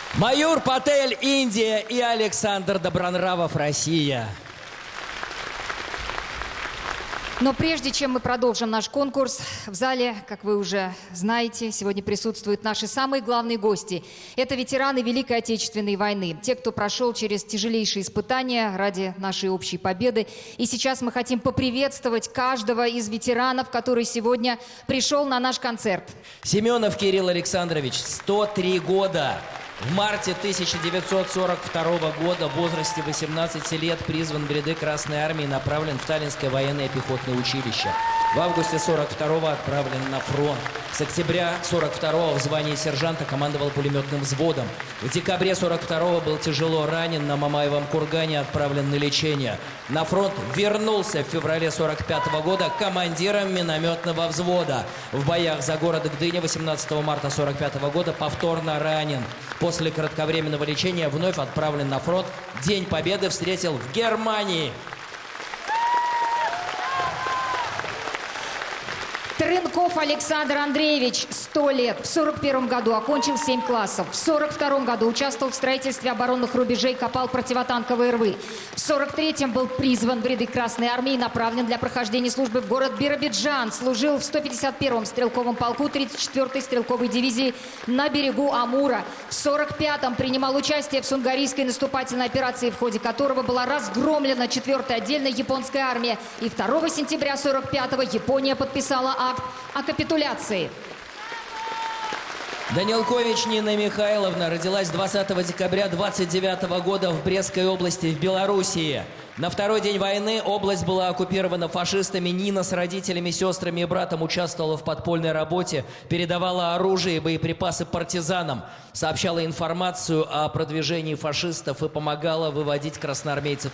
Маюр Патель, Индия, и Александр Добронравов, Россия. Но прежде чем мы продолжим наш конкурс, в зале, как вы уже знаете, сегодня присутствуют наши самые главные гости. Это ветераны Великой Отечественной войны, те, кто прошел через тяжелейшие испытания ради нашей общей победы. И сейчас мы хотим поприветствовать каждого из ветеранов, который сегодня пришел на наш концерт. Семенов Кирилл Александрович, 103 года. В марте 1942 года в возрасте 18 лет призван в ряды Красной Армии, направлен в Таллинское военное пехотное училище. В августе 1942 отправлен на фронт. С октября 1942 в звании сержанта командовал пулеметным взводом. В декабре 1942 был тяжело ранен, на Мамаевом кургане отправлен на лечение. На фронт вернулся в феврале 1945 года командиром минометного взвода. В боях за город Гдыня 18 марта 1945 года повторно ранен. После кратковременного лечения вновь отправлен на фронт. День Победы встретил в Германии. Трынков Александр Андреевич, 100 лет. В 1941 году окончил 7 классов. В 1942 году участвовал в строительстве оборонных рубежей, копал противотанковые рвы. В 1943 был призван в ряды Красной Армии и направлен для прохождения службы в город Биробиджан. Служил в 151-м стрелковом полку 34-й стрелковой дивизии на берегу Амура. В 1945-м принимал участие в Сунгарийской наступательной операции, в ходе которого была разгромлена 4-я отдельная японская армия. И 2 сентября 1945-го Япония подписала акт о капитуляции. Данилкович Нина Михайловна родилась 20 декабря 1929 года в Брестской области в Белоруссии. На второй день войны область была оккупирована фашистами. Нина с родителями, сестрами и братом участвовала в подпольной работе, передавала оружие и боеприпасы партизанам, сообщала информацию о продвижении фашистов и помогала выводить красноармейцев